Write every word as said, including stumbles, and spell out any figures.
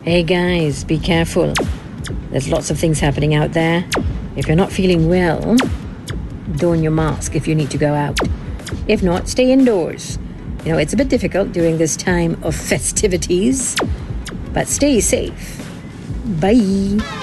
Hey guys, be careful. There's lots of things happening out there. If you're not feeling well, don your mask if you need to go out. If not, stay indoors. You know, it's a bit difficult during this time of festivities, but stay safe. Bye.